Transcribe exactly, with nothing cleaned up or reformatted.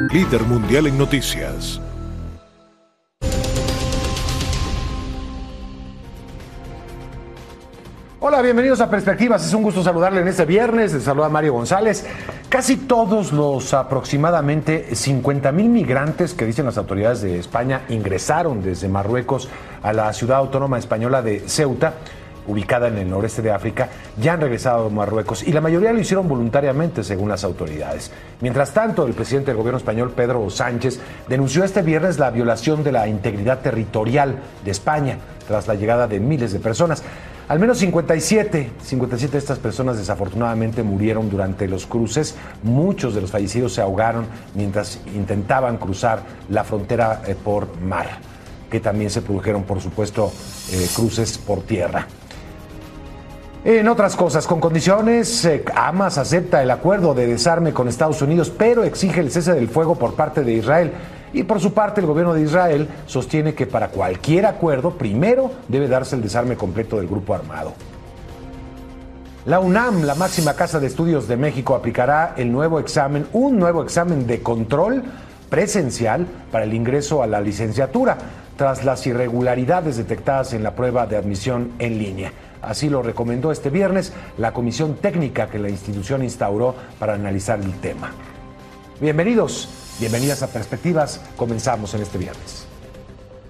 Líder mundial en noticias. Hola, bienvenidos a Perspectivas. Es un gusto saludarle en este viernes. Les saluda Mario González. Casi todos los aproximadamente cincuenta mil migrantes que dicen las autoridades de España ingresaron desde Marruecos a la ciudad autónoma española de Ceuta, ubicada en el noreste de África, ya han regresado a Marruecos y la mayoría lo hicieron voluntariamente, según las autoridades. Mientras tanto, el presidente del gobierno español, Pedro Sánchez, denunció este viernes la violación de la integridad territorial de España tras la llegada de miles de personas. Al menos cincuenta y siete, cincuenta y siete de estas personas desafortunadamente murieron durante los cruces. Muchos de los fallecidos se ahogaron mientras intentaban cruzar la frontera eh, por mar, que también se produjeron, por supuesto, eh, cruces por tierra. En otras cosas, con condiciones, eh, Hamas acepta el acuerdo de desarme con Estados Unidos, pero exige el cese del fuego por parte de Israel. Y por su parte, el gobierno de Israel sostiene que para cualquier acuerdo, primero debe darse el desarme completo del grupo armado. La UNAM, la máxima casa de estudios de México, aplicará el nuevo examen, un nuevo examen de control presencial para el ingreso a la licenciatura, tras las irregularidades detectadas en la prueba de admisión en línea. Así lo recomendó este viernes la comisión técnica que la institución instauró para analizar el tema. Bienvenidos, bienvenidas a Perspectivas. Comenzamos en este viernes.